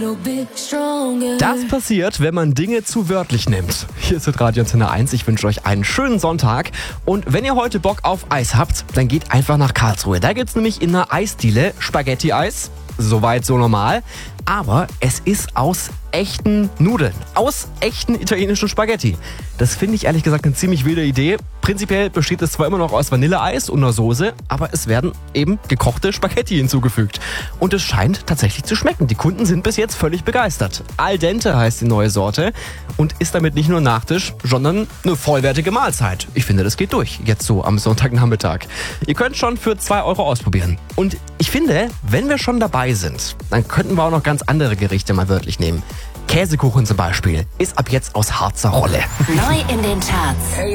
Das passiert, wenn man Dinge zu wörtlich nimmt. Hier ist Radio Antenne 1. Ich wünsche euch einen schönen Sonntag. Und wenn ihr heute Bock auf Eis habt, dann geht einfach nach Karlsruhe. Da gibt's nämlich in einer Eisdiele Spaghetti-Eis. Soweit so normal. Aber es ist aus echten Nudeln. Aus echten italienischen Spaghetti. Das finde ich ehrlich gesagt eine ziemlich wilde Idee. Prinzipiell besteht es zwar immer noch aus Vanilleeis und einer Soße, aber es werden eben gekochte Spaghetti hinzugefügt. Und es scheint tatsächlich zu schmecken. Die Kunden sind bis jetzt völlig begeistert. Al dente heißt die neue Sorte und ist damit nicht nur ein Nachtisch, sondern eine vollwertige Mahlzeit. Ich finde, das geht durch, jetzt so am Sonntagnachmittag. Ihr könnt schon für 2 € ausprobieren. Und ich finde, wenn wir schon dabei sind, dann könnten wir auch noch ganz andere Gerichte mal wörtlich nehmen. Käsekuchen zum Beispiel ist ab jetzt aus Harzer Rolle. Neu in den Charts.